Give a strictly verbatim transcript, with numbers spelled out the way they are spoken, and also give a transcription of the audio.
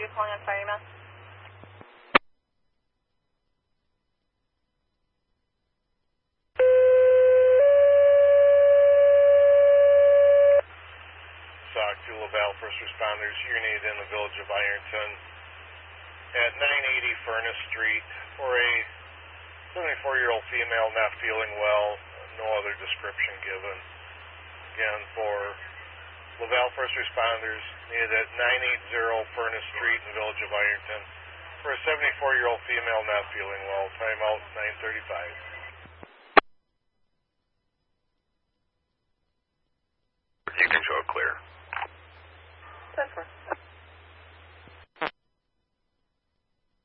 you calling on Fire Email? Sock to LaValle First Responders, you're needed in the village of Ironton at nine eighty Furnace Street for a seventy-four-year-old female not feeling well, no other description given. Again, for LaValle First Responders, needed at nine eighty Furnace Street in the village of Ironton for a seventy-four-year-old female not feeling well. Timeout nine thirty-five.